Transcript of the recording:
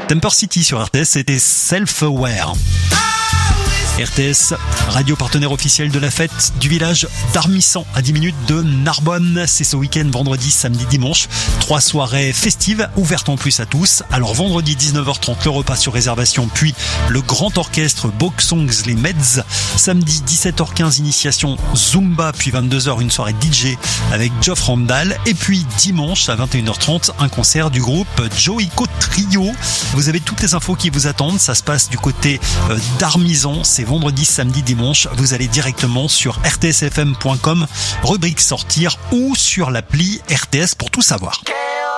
Temper City sur RTS, c'était Self-Aware. RTS, radio partenaire officiel de la fête du village d'Armissan, à 10 minutes de Narbonne. C'est ce week-end, vendredi, samedi, dimanche. 3 soirées festives, ouvertes en plus à tous. Alors vendredi 19h30, le repas sur réservation, puis le grand orchestre Book Songs, les Meds. Samedi 17h15, initiation Zumba, puis 22h, une soirée DJ avec Geoff Randall. Et puis dimanche à 21h30, un concert du groupe Joico Trio. Vous avez toutes les infos qui vous attendent. Ça se passe du côté d'Armissan. C'est vendredi, samedi, dimanche. Vous allez directement sur rtsfm.com, rubrique sortir ou sur l'appli RTS pour tout savoir.